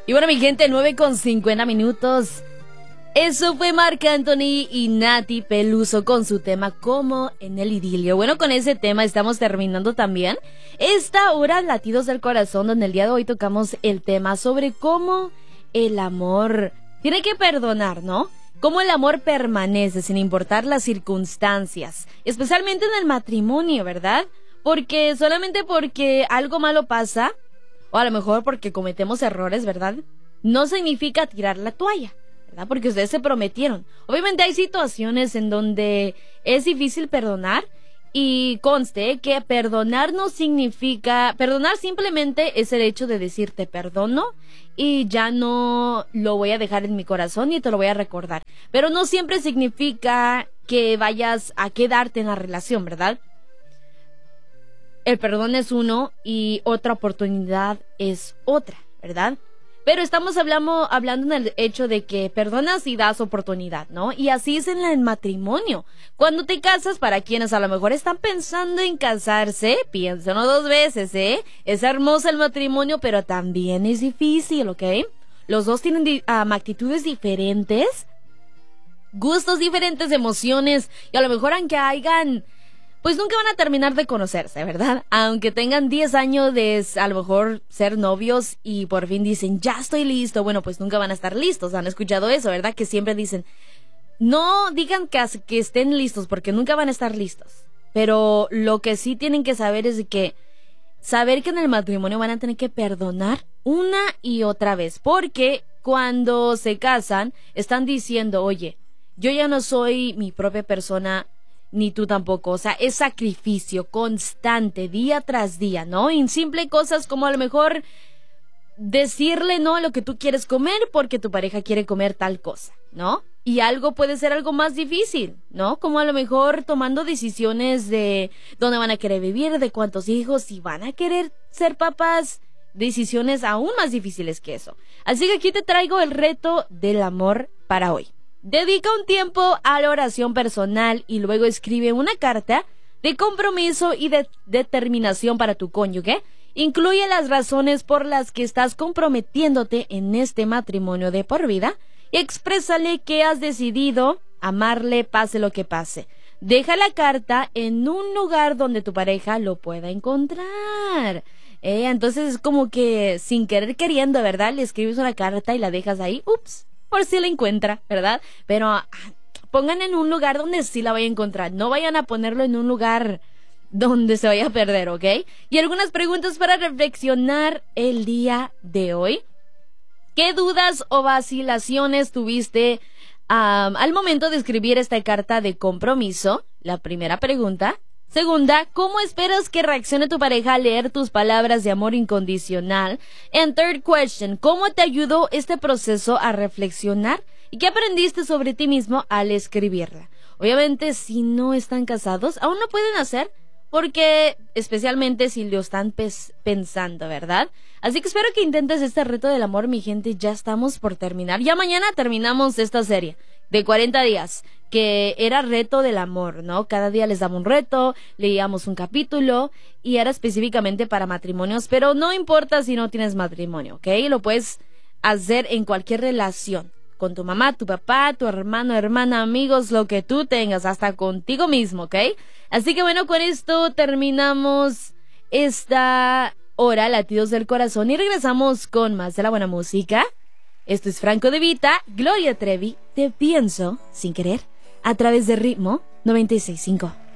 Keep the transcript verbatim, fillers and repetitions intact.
Y bueno, mi gente, nueve con cincuenta minutos. Eso fue Marc Anthony y Nati Peluso con su tema Como en el idilio. Bueno, con ese tema estamos terminando también esta hora Latidos del Corazón, donde el día de hoy tocamos el tema sobre cómo el amor tiene que perdonar, ¿no? Cómo el amor permanece sin importar las circunstancias, especialmente en el matrimonio, ¿verdad? Porque solamente porque algo malo pasa, o a lo mejor porque cometemos errores, ¿verdad? No significa tirar la toalla, ¿verdad? Porque ustedes se prometieron. Obviamente hay situaciones en donde es difícil perdonar, y conste que perdonar no significa... Perdonar simplemente es el hecho de decir te perdono y ya no lo voy a dejar en mi corazón y te lo voy a recordar. Pero no siempre significa que vayas a quedarte en la relación, ¿verdad? El perdón es uno y otra oportunidad es otra, ¿verdad? Pero estamos hablando, hablando en el hecho de que perdonas y das oportunidad, ¿no? Y así es en el matrimonio. Cuando te casas, para quienes a lo mejor están pensando en casarse, piénsenlo dos veces, ¿eh? Es hermoso el matrimonio, pero también es difícil, ¿ok? Los dos tienen um, actitudes diferentes, gustos diferentes, emociones, y a lo mejor aunque hayan... pues nunca van a terminar de conocerse, ¿verdad? Aunque tengan diez años de a lo mejor ser novios y por fin dicen, ya estoy listo. Bueno, pues nunca van a estar listos. Han escuchado eso, ¿verdad? Que siempre dicen, no digan que, que estén listos porque nunca van a estar listos. Pero lo que sí tienen que saber es que saber que en el matrimonio van a tener que perdonar una y otra vez. Porque cuando se casan, están diciendo, oye, yo ya no soy mi propia persona, ni tú tampoco, o sea, es sacrificio constante, día tras día, ¿no? En simple cosas como a lo mejor decirle no a lo que tú quieres comer porque tu pareja quiere comer tal cosa, ¿no? Y algo puede ser algo más difícil, ¿no? Como a lo mejor tomando decisiones de dónde van a querer vivir, de cuántos hijos, si van a querer ser papás, decisiones aún más difíciles que eso. Así que aquí te traigo el reto del amor para hoy. Dedica un tiempo a la oración personal y luego escribe una carta de compromiso y de determinación para tu cónyuge. Incluye las razones por las que estás comprometiéndote en este matrimonio de por vida y exprésale que has decidido amarle pase lo que pase. Deja la carta en un lugar donde tu pareja lo pueda encontrar. Eh, entonces es como que sin querer queriendo, ¿verdad? Le escribes una carta y la dejas ahí. Ups. Por si la encuentra, ¿verdad? Pero ah, pongan en un lugar donde sí la vaya a encontrar. No vayan a ponerlo en un lugar donde se vaya a perder, ¿ok? Y algunas preguntas para reflexionar el día de hoy. ¿Qué dudas o vacilaciones tuviste um, al momento de escribir esta carta de compromiso? La primera pregunta. Segunda, ¿cómo esperas que reaccione tu pareja al leer tus palabras de amor incondicional? And third question, ¿cómo te ayudó este proceso a reflexionar? ¿Y qué aprendiste sobre ti mismo al escribirla? Obviamente, si no están casados, aún no pueden hacer, porque especialmente si lo están pes- pensando, ¿verdad? Así que espero que intentes este reto del amor, mi gente. Ya estamos por terminar. Ya mañana terminamos esta serie de cuarenta días, que era reto del amor, ¿no? Cada día les daba un reto, leíamos un capítulo y era específicamente para matrimonios, pero no importa si no tienes matrimonio, ¿ok? Lo puedes hacer en cualquier relación, con tu mamá, tu papá, tu hermano, hermana, amigos, lo que tú tengas, hasta contigo mismo, ¿ok? Así que bueno, con esto terminamos esta hora, Latidos del Corazón, y regresamos con más de la buena música. Esto es Franco De Vita, Gloria Trevi, Te Pienso Sin Querer, a través de Ritmo noventa y seis punto cinco.